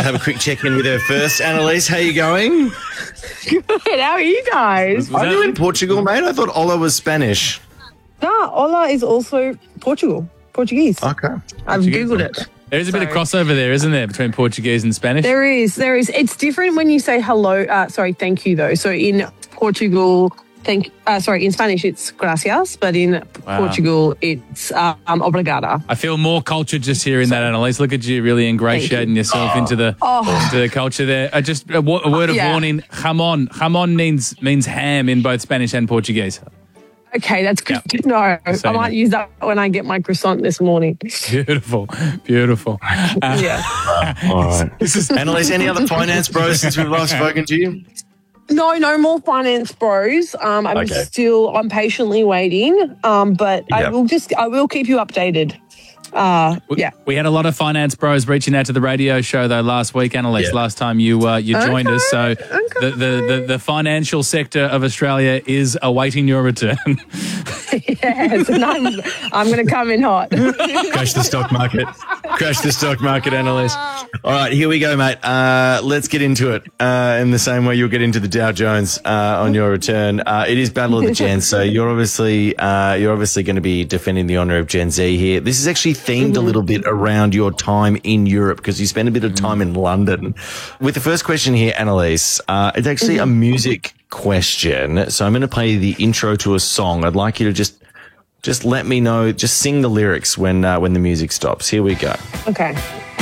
to have a quick check-in with her first. Annalise, how you going? Good. How are you guys? Are you in Portugal, mate? I thought Ola was Spanish. No, Ola is also Portuguese. Okay. I've Googled it. There is a bit of crossover there, isn't there, between Portuguese and Spanish? There is. It's different when you say hello. Thank you, though. So in Portugal, in Spanish it's gracias, but in Portugal it's obrigada. I feel more cultured just hearing that, Annalise. Look at you really ingratiating yourself into the culture there. A word of warning, jamón. Jamón means ham in both Spanish and Portuguese. Okay, that's good to know. I might use that when I get my croissant this morning. Beautiful. Yeah. All right. Annalise, any other finance bros since we've last spoken to you? No more finance bros. I'm patiently waiting. But I will keep you updated. We had a lot of finance bros reaching out to the radio show though last week, Annalise. Last time you joined us, so the financial sector of Australia is awaiting your return. Yes, I'm going to come in hot. Crash the stock market, Annalise. All right, here we go, mate. Let's get into it in the same way you'll get into the Dow Jones on your return. It is Battle of the Gens, so you're obviously going to be defending the honour of Gen Z here. This is actually themed a little bit around your time in Europe because you spent a bit of time in London. With the first question here, Annalise, it's actually a music question. So I'm going to play the intro to a song. I'd like you to just let me know, just sing the lyrics when the music stops. Here we go. Okay.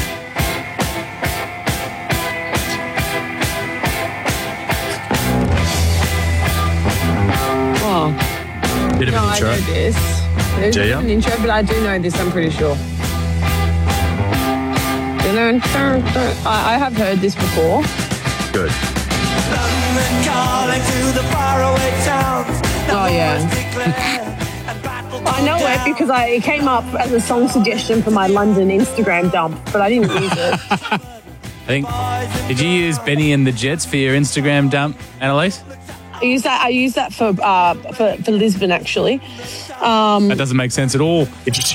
Bit of an intro. I know this. There's an intro, but I do know this, I'm pretty sure. I have heard this before. Good. Oh, yeah. I know it because it came up as a song suggestion for my London Instagram dump, but I didn't use it. Did you use Benny and the Jets for your Instagram dump, Annalise? I use that for Lisbon, actually. That doesn't make sense at all.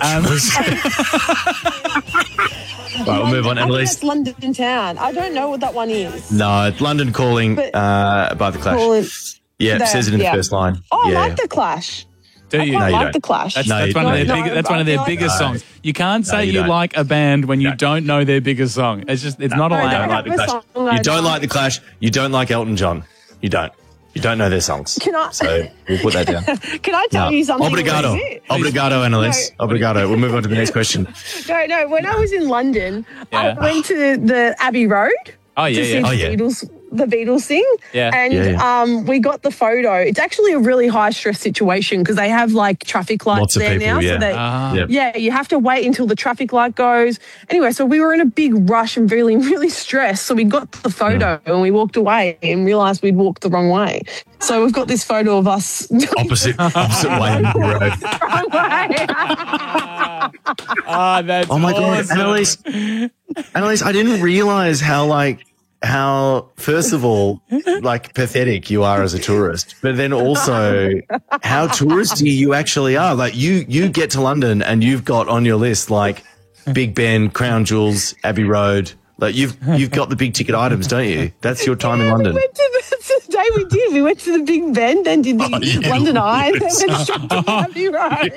Right, we'll move on, Annalise. It's London Town. I don't know what that one is. No, it's London Calling by The Clash. It says it in the first line. Oh, I like The Clash. Do you? I like The Clash. That's one of their biggest songs. You can't say you like a band when you don't know their biggest song. It's not allowed. You don't like The Clash. You don't like Elton John. You don't. You don't know their songs. So we'll put that down. Can I tell you something? Obrigado, Annalise. No. Obrigado. We'll move on to the next question. No. When I was in London, I went to the Abbey Road. To see the Beatles sing. Yeah. And we got the photo. It's actually a really high stress situation because they have like traffic lights there now. So you have to wait until the traffic light goes. Anyway, so we were in a big rush and really, really stressed. So we got the photo and we walked away and realised we'd walked the wrong way. So we've got this photo of us opposite way in the road. Wrong way. That's my God, Annalise, I didn't realise how first of all, like pathetic you are as a tourist, but then also how touristy you actually are. Like you get to London and you've got on your list like Big Ben, Crown Jewels, Abbey Road. Like you've got the big ticket items, don't you? That's your time in London. We went to the Big Ben, then did the London Eye, then went straight to Abbey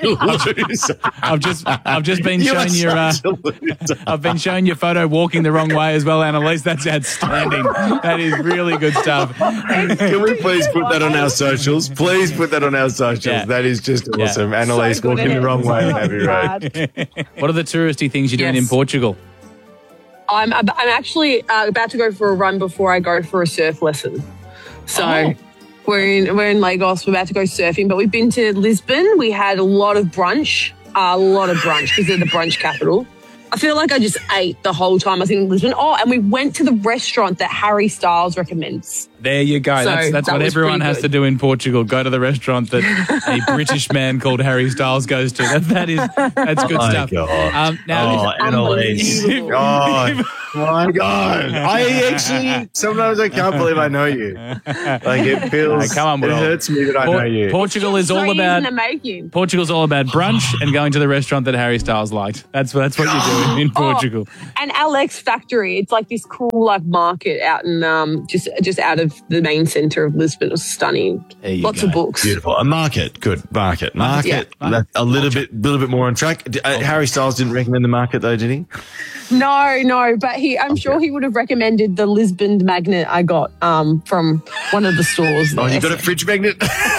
Road. I've just been showing I've been showing your photo walking the wrong way as well, Annalise. That's outstanding. That is really good stuff. Can we please put that on our socials? Please put that on our socials. Yeah. That is just awesome. Annalise walking the wrong way on Abbey Road. What are the touristy things you're doing in Portugal? I'm actually about to go for a run before I go for a surf lesson. So we're in Lagos. We're about to go surfing, but we've been to Lisbon. We had a lot of brunch because they're the brunch capital. I feel like I just ate the whole time I was in Lisbon. Oh, and we went to the restaurant that Harry Styles recommends. There you go. So that's what everyone has to do in Portugal. Go to the restaurant that a British man called Harry Styles goes to. That's good stuff. Now, Annalise. My God. I actually, sometimes I can't believe I know you. Like it feels, it hurts me that I know you. Portugal's all about brunch and going to the restaurant that Harry Styles liked. That's what you're doing. in Portugal. And Alex Factory. It's like this cool like market out in just out of the main centre of Lisbon. It was stunning. Lots of books. Beautiful. A market. Good. Market. Yeah. A little bit more on track. Harry Styles didn't recommend the market though, did he? No, but I'm sure he would have recommended the Lisbon magnet I got from one of the stores there. Oh, you got a fridge magnet?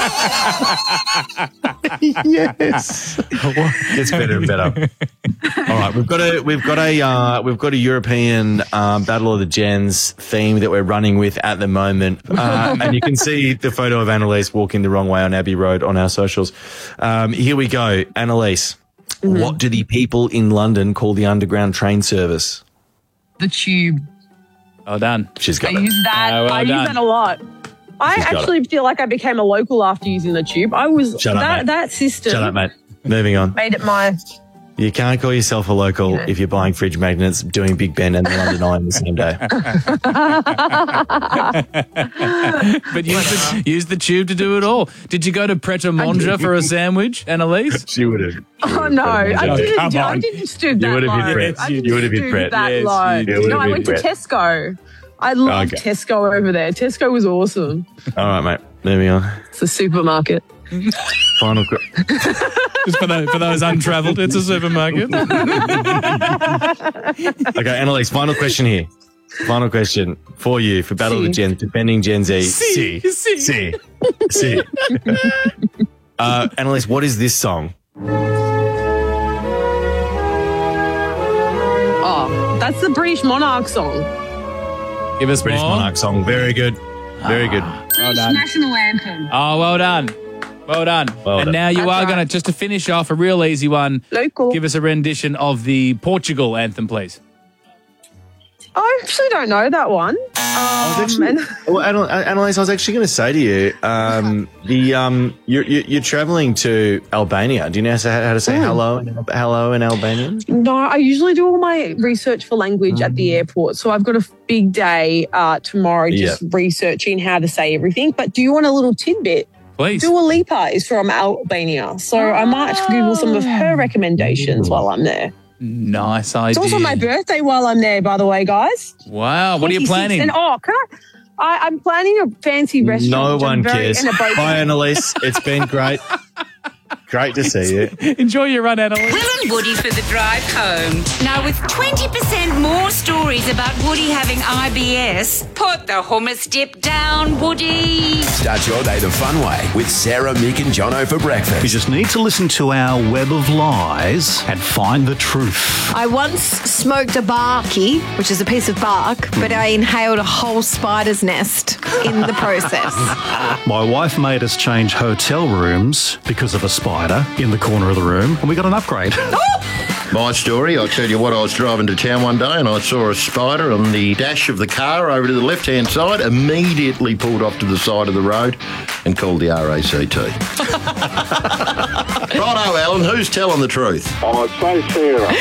Yes. It's better and better. All right, we've got a European Battle of the Gens theme that we're running with at the moment, and you can see the photo of Annalise walking the wrong way on Abbey Road on our socials. Here we go, Annalise. Mm-hmm. What do the people in London call the underground train service? The Tube. Well done. She's got it. I use that a lot. I actually feel like I became a local after using the Tube. That system. Shut up, mate. Moving on. Made it my. You can't call yourself a local if you're buying fridge magnets, doing Big Ben and the London Eye on the same day. But use the Tube to do it all. Did you go to Pret a Manger for a sandwich, Annalise? She would have. Oh, no. I didn't stoop that low. You would have hit Pret. That low. No, I went to Tesco. I love Tesco over there. Tesco was awesome. All right, mate. Moving on. It's a supermarket. Final Just for those untravelled, it's a supermarket. Okay, Annalise, final question here. Final question for you for Battle of the Gens, defending Gen Z. See. Annalise, what is this song? Oh, that's the British Monarch song. Give us British Monarch song. Very good. Very good. Well done. National anthem. Oh, well done. And now you are going to, just to finish off, a real easy one. Local. Give us a rendition of the Portugal anthem, please. I actually don't know that one. Annalise, I was actually going to say to you, you're travelling to Albania. Do you know how to say hello in Albanian? No, I usually do all my research for language at the airport. So I've got a big day tomorrow just researching how to say everything. But do you want a little tidbit? Please. Dua Lipa is from Albania. So I might Google some of her recommendations while I'm there. Nice idea. It's also my birthday while I'm there, by the way, guys. Wow. What are you planning? And I'm planning a fancy restaurant. No one cares. Bye, Annalise. It's been great. Great to see you. Enjoy your run, Annalise. Will and Woody for the drive home. Now, with 20% more stories about Woody having IBS, put the hummus dip down, Woody. Start your day the fun way with Sarah, Mick and Jono for breakfast. You just need to listen to our web of lies and find the truth. I once smoked a barkie, which is a piece of bark, but I inhaled a whole spider's nest in the process. My wife made us change hotel rooms because of a spider in the corner of the room, and we got an upgrade. My story, I'll tell you what, I was driving to town one day and I saw a spider on the dash of the car over to the left-hand side, immediately pulled off to the side of the road and called the RACT. Righto, Alan, who's telling the truth? I'd say Sarah.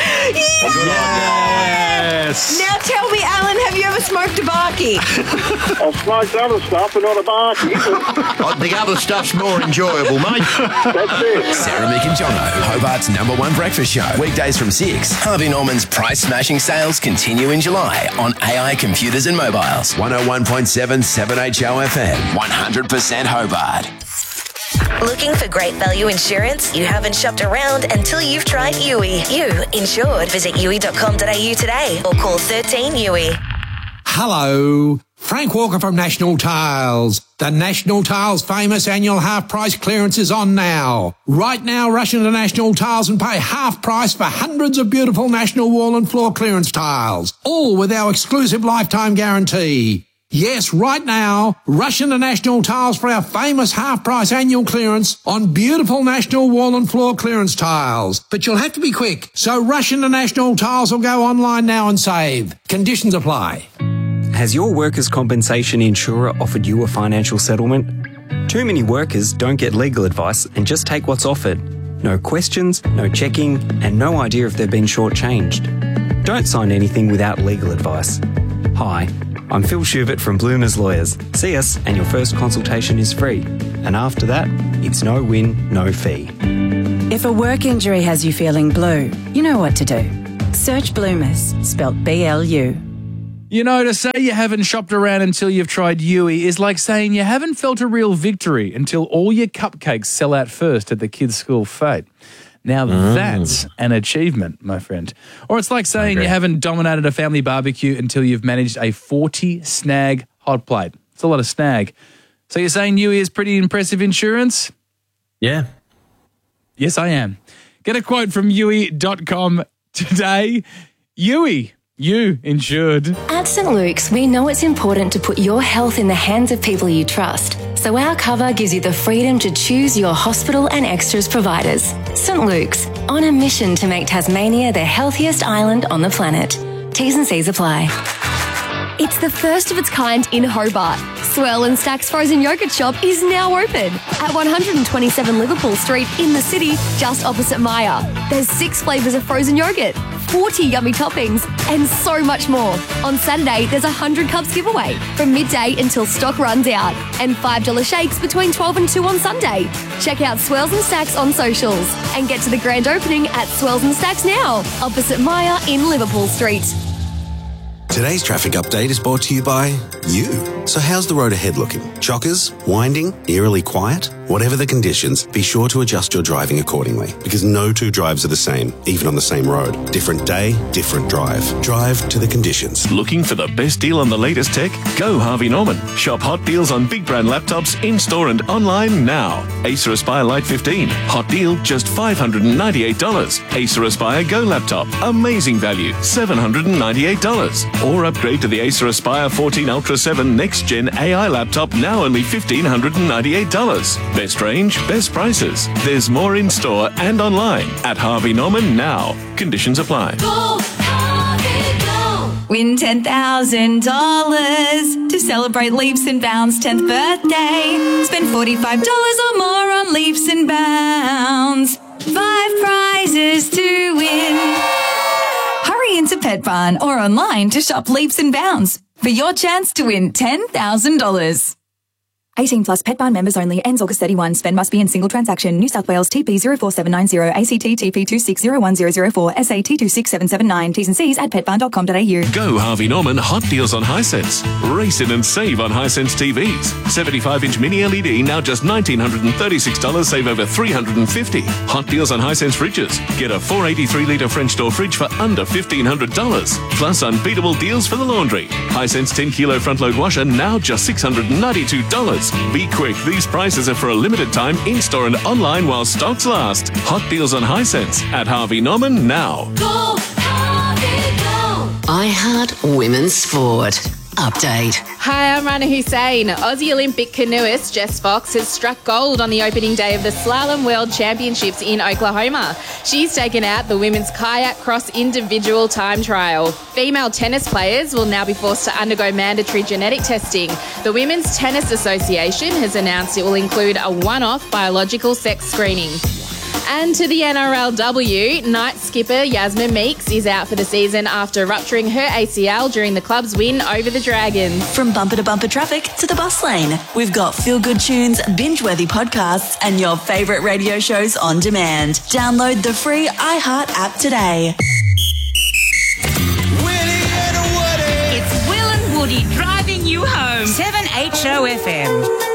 Yes! Now tell me, Alan, have you ever smoked a barkie? I've smoked other stuff, but not a barkie. The other stuff's more enjoyable, mate. That's it. Sarah, Mick and Jono, Hobart's #1 breakfast show. Weekdays from 6. Harvey Norman's price-smashing sales continue in July on AI computers and mobiles. 101.7 7HO FM. 100% Hobart. Looking for great value insurance? You haven't shopped around until you've tried Yui. You insured. Visit yui.com.au today or call 13 Yui. Hello, Frank Walker from National Tiles. The National Tiles famous annual half price clearance is on now. Right now, rush into National Tiles and pay half price for hundreds of beautiful National wall and floor clearance tiles, all with our exclusive lifetime guarantee. Yes, right now, rush into National Tiles for our famous half-price annual clearance on beautiful National wall and floor clearance tiles. But you'll have to be quick, so rush into National Tiles or go online now and save. Conditions apply. Has your workers' compensation insurer offered you a financial settlement? Too many workers don't get legal advice and just take what's offered. No questions, no checking, and no idea if they've been shortchanged. Don't sign anything without legal advice. Hi, I'm Phil Schubert from Bloomers Lawyers. See us and your first consultation is free. And after that, it's no win, no fee. If a work injury has you feeling blue, you know what to do. Search Bloomers, spelt B-L-U. You know, to say you haven't shopped around until you've tried Yui is like saying you haven't felt a real victory until all your cupcakes sell out first at the kids' school fete. Now that's an achievement, my friend. Or it's like saying you haven't dominated a family barbecue until you've managed a 40-snag hot plate. It's a lot of snag. So you're saying Yui is pretty impressive insurance? Yeah. Yes, I am. Get a quote from Yui.com today. Yui, you insured. At St. Luke's, we know it's important to put your health in the hands of people you trust. So our cover gives you the freedom to choose your hospital and extras providers. St. Luke's, on a mission to make Tasmania the healthiest island on the planet. T's and C's apply. It's the first of its kind in Hobart. Swirl and Stack's frozen yogurt shop is now open at 127 Liverpool Street in the city, just opposite Maya. There's 6 flavours of frozen yogurt, 40 yummy toppings, and so much more. On Saturday, there's a 100 cups giveaway from midday until stock runs out, and $5 shakes between 12 and 2 on Sunday. Check out Swirls and Stacks on socials and get to the grand opening at Swirls and Stacks now, opposite Maya in Liverpool Street. Today's traffic update is brought to you by you. So how's the road ahead looking? Chockers? Winding? Eerily quiet? Whatever the conditions, be sure to adjust your driving accordingly, because no two drives are the same, even on the same road. Different day, different drive. Drive to the conditions. Looking for the best deal on the latest tech? Go Harvey Norman. Shop hot deals on big brand laptops in-store and online now. Acer Aspire Lite 15. Hot deal, just $598. Acer Aspire Go laptop. Amazing value, $798. Or upgrade to the Acer Aspire 14 Ultra 7 Next Gen AI laptop, now only $1,598. Best range, best prices. There's more in store and online at Harvey Norman now. Conditions apply. Go, Harvey, go. Win $10,000 to celebrate Leaps and Bounds' 10th birthday. Spend $45 or more on Leaps and Bounds. 5 prizes to win. Hurry into Pet Barn or online to shop Leaps and Bounds for your chance to win $10,000. 18 plus Pet Barn members only. Ends August 31. Spend must be in single transaction. New South Wales TP 04790 ACT TP 2601004 SAT 26779. T's and C's at petbarn.com.au. Go Harvey Norman hot deals on Hisense. Race in and save on Hisense TVs. 75-inch mini LED now just $1,936. Save over $350. Hot deals on Hisense fridges. Get a 483-litre French door fridge for under $1,500. Plus unbeatable deals for the laundry. Hisense 10-kilo front-load washer now just $692. Be quick, these prices are for a limited time in-store and online while stocks last. Hot deals on Hisense at Harvey Norman now. Go, Harvey, go. iHeart Women's Sport. Update. Hi, I'm Rana Hussein. Aussie Olympic canoeist Jess Fox has struck gold on the opening day of the Slalom World Championships in Oklahoma. She's taken out the women's kayak cross individual time trial. Female tennis players will now be forced to undergo mandatory genetic testing. The Women's Tennis Association has announced it will include a one-off biological sex screening. And to the NRLW, night skipper Yasmin Meeks is out for the season after rupturing her ACL during the club's win over the Dragons. From bumper to bumper traffic to the bus lane, we've got feel-good tunes, binge-worthy podcasts, and your favourite radio shows on demand. Download the free iHeart app today. It's Will and Woody driving you home. 7HO FM.